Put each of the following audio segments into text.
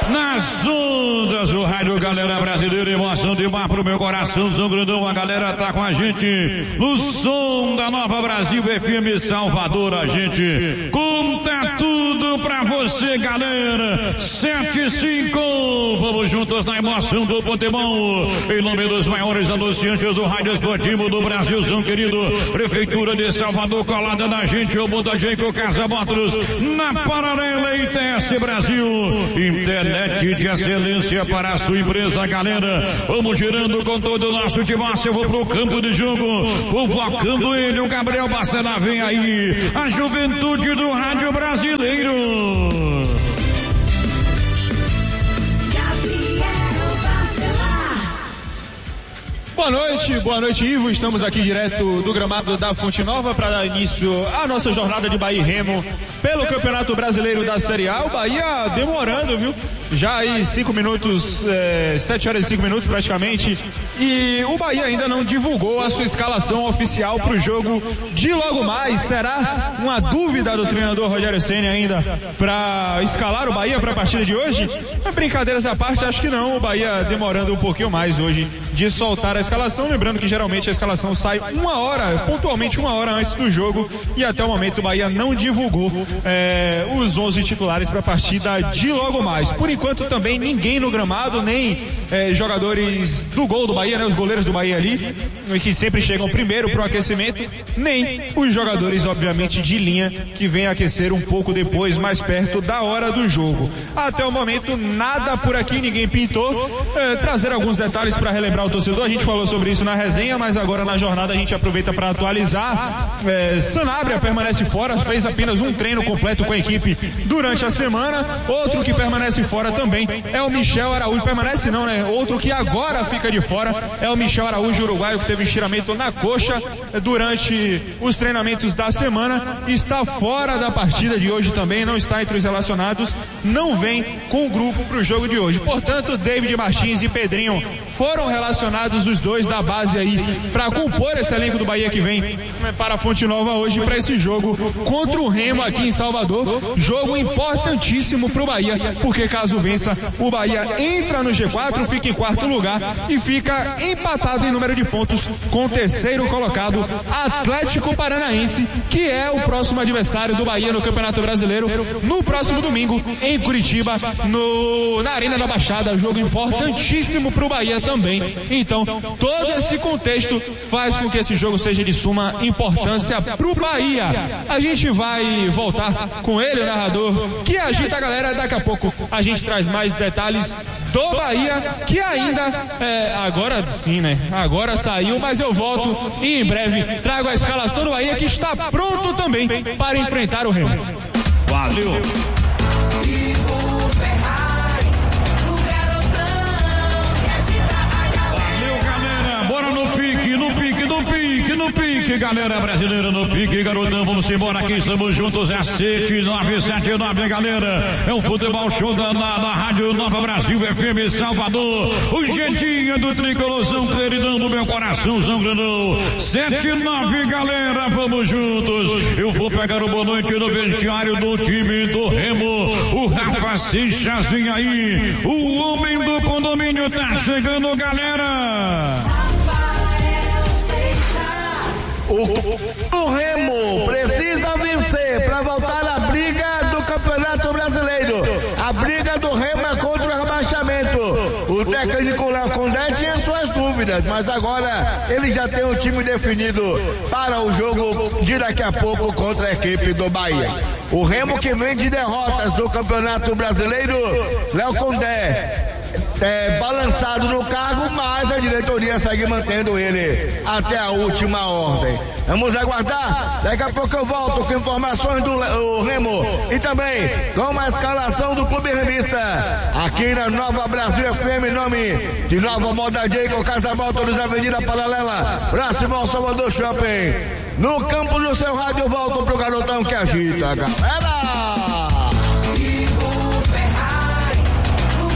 nas ondas do rádio, galera brasileira, emoção de mar pro meu coração, São Grandão, a galera tá com a gente no som da Nova Brasil FM Salvador, a gente conta tudo pra você, galera. 7-5, vamos juntos na emoção do futebol, em nome dos maiores anunciantes do rádio esportivo do Brasil, São querido, Prefeitura de Salvador, colada na gente, o Buda Jeico Casa Motors, na paralela ITS Brasil, internet de excelência para a sua empresa, galera. Vamos girando com todo o nosso timaço. Eu vou pro campo de jogo, convocando ele, o Gabriel Bacena. Vem aí a juventude do rádio brasileiro. Boa noite, Ivo. Estamos aqui direto do gramado da Fonte Nova para dar início à nossa jornada de Bahia e Remo pelo Campeonato Brasileiro da Série A. O Bahia demorando, viu? Já aí 5 minutos, 7 horas e 5 minutos praticamente. E o Bahia ainda não divulgou a sua escalação oficial para o jogo de logo mais. Será uma dúvida do treinador Rogério Ceni ainda para escalar o Bahia para a partida de hoje? Brincadeiras à parte, acho que não. O Bahia demorando um pouquinho mais hoje de soltar a escalação. Lembrando que geralmente a escalação sai pontualmente uma hora antes do jogo. E até o momento o Bahia não divulgou os 11 titulares para a partida de logo mais. Por enquanto também ninguém no gramado, nem jogadores do gol do Bahia, né, os goleiros do Bahia ali, que sempre chegam primeiro pro aquecimento, nem os jogadores, obviamente, de linha, que vêm aquecer um pouco depois, mais perto da hora do jogo. Até o momento, nada por aqui, ninguém pintou. Trazer alguns detalhes para relembrar o torcedor, a gente falou sobre isso na resenha, mas agora na jornada a gente aproveita para atualizar. Sanabria permanece fora, fez apenas um treino completo com a equipe durante a semana. Outro que permanece fora também é o Michel Araújo, permanece não, né? Outro que agora fica de fora é o Michel Araújo, uruguaio, que teve estiramento na coxa durante os treinamentos da semana, está fora da partida de hoje também, não está entre os relacionados, não vem com o grupo para o jogo de hoje. Portanto, David Martins e Pedrinho foram relacionados, os dois da base aí, para compor esse elenco do Bahia que vem para a Fonte Nova hoje para esse jogo contra o Remo aqui em Salvador. Jogo importantíssimo para o Bahia, porque caso vença, o Bahia entra no G4, fica em quarto lugar e fica empatado em número de pontos com o terceiro colocado, Atlético Paranaense, que é o próximo adversário do Bahia no Campeonato Brasileiro no próximo domingo em Curitiba, na Arena da Baixada. Jogo importantíssimo para o Bahia também. Então, todo esse contexto faz com que esse jogo seja de suma importância para o Bahia. A gente vai voltar com ele, o narrador, que agita a galera. Daqui a pouco a gente traz mais detalhes do Bahia, que ainda agora sim, né? Agora saiu, mas eu volto e em breve trago a escalação do Bahia, que está pronto também para enfrentar o Remo. Valeu! No pique, galera brasileira, no pique, garotão, vamos embora aqui, estamos juntos, é 7979, galera, é o futebol show da Rádio Nova Brasil FM Salvador, o jeitinho do tricolorzão, queridão do meu coração, São Grandão, 79, galera, vamos juntos. Eu vou pegar o boa noite no vestiário do time do Remo, o Rafa Seixas vem aí, o homem do condomínio tá chegando, galera. O Remo precisa vencer para voltar na briga do Campeonato Brasileiro. A briga do Remo é contra o rebaixamento. O técnico Léo Condé tinha suas dúvidas, mas agora ele já tem o time definido para o jogo de daqui a pouco contra a equipe do Bahia. O Remo, que vem de derrotas do Campeonato Brasileiro, Léo Condé balançado no cargo, mas a diretoria segue mantendo ele até a última ordem. Vamos aguardar, daqui a pouco eu volto com informações do Remo e também com a escalação do Clube Remista aqui na Nova Brasil FM, em nome de Nova Moda Jeico Casa Motors, Avenida Paralela, próximo ao Salvador Shopping. No campo do seu rádio, eu volto pro garotão que agita, galera.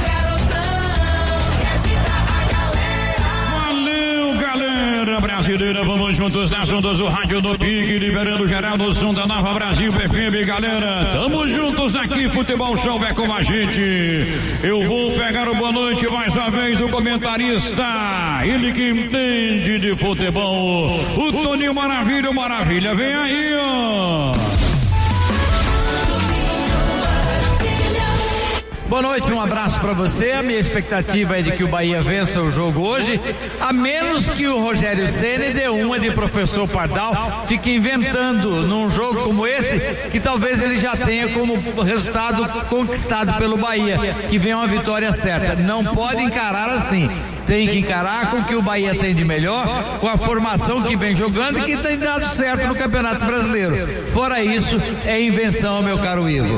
Brasileiro. Brasileira, vamos juntos nas ondas do rádio do Pique, liberando geral no som da Nova Brasil FM, galera. Tamo juntos aqui, Futebol Show é com a gente. Eu vou pegar o boa noite mais uma vez do comentarista, ele que entende de futebol, o Toninho Maravilha, vem aí, ó. Boa noite, um abraço para você. A minha expectativa é de que o Bahia vença o jogo hoje, a menos que o Rogério Ceni dê uma de professor Pardal, fique inventando num jogo como esse, que talvez ele já tenha como resultado conquistado pelo Bahia, que venha uma vitória certa. Não pode encarar assim. Tem que encarar com o que o Bahia tem de melhor, com a formação que vem jogando e que tem dado certo no Campeonato Brasileiro. Fora isso, é invenção, meu caro Ivo.